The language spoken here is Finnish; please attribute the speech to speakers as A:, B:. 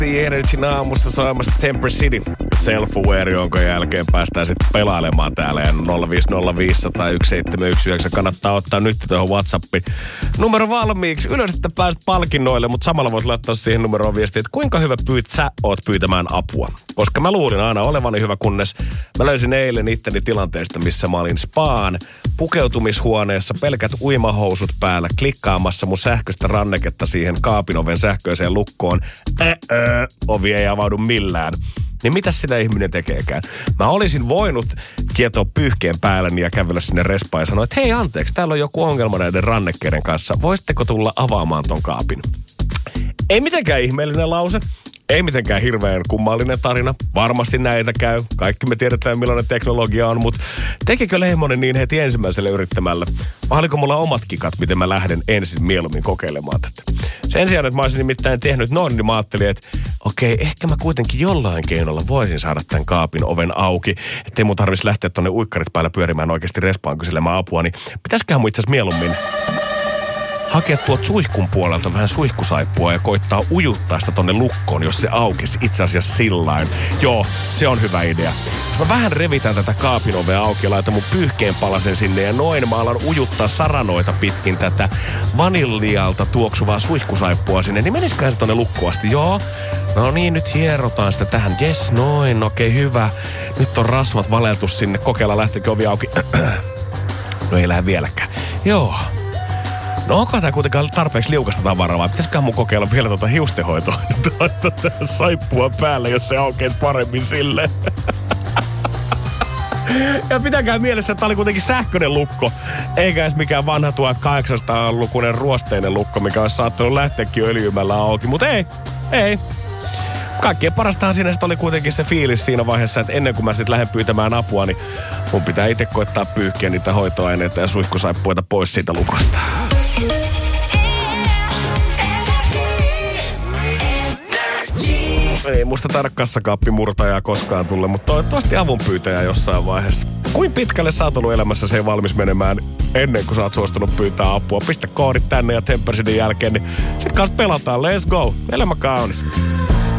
A: Energyn aamussa soimassa Temper City Self-Aware, jonka jälkeen päästään sitten pelailemaan täällä. Ja 050501719 kannattaa ottaa nyt tuohon WhatsAppiin numero valmiiksi. Ylös, että pääset palkinnoille, mutta samalla voisi laittaa siihen numeroon viestiä, että kuinka hyvä sä oot pyytämään apua. Koska mä luulin aina olevani hyvä, kunnes mä löysin eilen itteni tilanteesta, missä mä olin spaan pukeutumishuoneessa, pelkät uimahousut päällä, klikkaamassa mun sähköistä ranneketta siihen kaapinoven sähköiseen lukkoon. Ovi ei avaudu millään. Niin mitäs sitä ihminen tekeekään? Mä olisin voinut kietoa pyyhkeen päälläni ja kävellä sinne respaan ja sanoa, että hei anteeksi, täällä on joku ongelma näiden rannekkeiden kanssa. Voisitteko tulla avaamaan ton kaapin? Ei mitenkään ihmeellinen lause. Ei mitenkään hirveän kummallinen tarina. Varmasti näitä käy. Kaikki me tiedetään, millainen teknologia on, mutta tekikö Lehmonen niin heti ensimmäiselle yrittämällä? Vai oliko mulla omat kikat, miten mä lähden ensin mieluummin kokeilemaan tätä? Sen sijaan, että mä olisin nimittäin tehnyt noin, niin mä ajattelin, että okei, ehkä mä kuitenkin jollain keinolla voisin saada tämän kaapin oven auki. Ettei mun tarvitsisi lähteä tonne uikkarit päällä pyörimään oikeasti respaan kyselemään apua, niin pitäisiköhän mun itse asiassa mieluummin hakea tuolta suihkun puolelta vähän suihkusaippua ja koittaa ujuttaa sitä tonne lukkoon, jos se aukisi itse asiassa sillain. Joo, se on hyvä idea. Jos mä vähän revitän tätä kaapin ovea auki ja laitan mun pyyhkeen palasen sinne ja noin mä alan ujuttaa saranoita pitkin tätä vanillialta tuoksuvaa suihkusaippua sinne, niin menisiköhän se tonne lukkoon asti? Joo. No niin, nyt hierotaan sitä tähän. Jes, noin, okei, hyvä. Nyt on rasvat valeltu sinne. Kokeillaan lähtekö ovi auki. No ei lähde vieläkään. Joo. No onko tämä kuitenkaan tarpeeksi liukasta tavaraa vai pitäisiköhän mun kokeilla vielä hiustenhoitoa saippua päälle, jos se aukeisi paremmin silleen. Ja pitäkää mielessä, että tää oli kuitenkin sähköinen lukko, eikä edes mikään vanha 1800-lukuinen ruosteinen lukko, mikä olisi saattanut lähteäkin öljymällä auki, mutta ei. Kaikkien parastahan siinä oli kuitenkin se fiilis siinä vaiheessa, että ennen kuin mä sitten lähden pyytämään apua, niin mun pitää itse koittaa pyyhkiä niitä hoitoaineita ja suihkusaippuita pois siitä lukosta. Ei musta taida kassakaappimurtajaa koskaan tulla, mutta toivottavasti avunpyytäjää jossain vaiheessa. Kuin pitkälle sä oot ollut elämässä se valmis menemään ennen kuin sä oot suostunut pyytää apua? Pistä koodit tänne ja Temper Cityn jälkeen, niin sit kanssa pelataan. Let's go. Elämä kaunis.